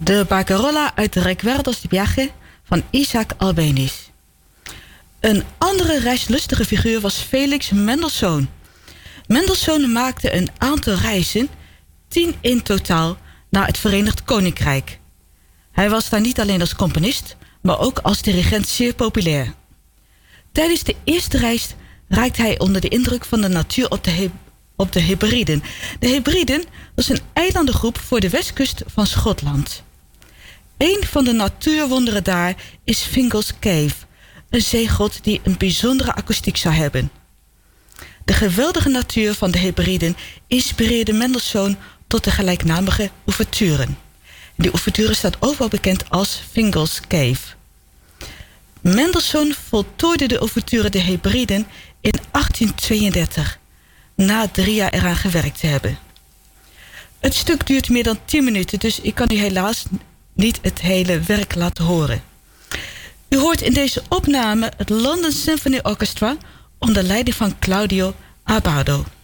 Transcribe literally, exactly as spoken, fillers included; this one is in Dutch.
De Barcarola uit de Recuerdos de Viaje van Isaac Albéniz. Een andere reislustige figuur was Felix Mendelssohn. Mendelssohn maakte een aantal reizen, tien in totaal, naar het Verenigd Koninkrijk. Hij was daar niet alleen als componist, maar ook als dirigent zeer populair. Tijdens de eerste reis raakte hij onder de indruk van de natuur op de, He- op de Hebriden. De Hebriden was een eilandengroep voor de westkust van Schotland. Een van de natuurwonderen daar is Fingal's Cave, een zeegrot die een bijzondere akoestiek zou hebben. De geweldige natuur van de Hebriden inspireerde Mendelssohn tot de gelijknamige ouverturen. Die ouverture staat ook wel bekend als Fingal's Cave. Mendelssohn voltooide de ouverture de Hebriden in achttien tweeëndertig, na drie jaar eraan gewerkt te hebben. Het stuk duurt meer dan tien minuten, dus ik kan u helaas niet het hele werk laten horen. U hoort in deze opname het London Symphony Orchestra onder leiding van Claudio Abbado.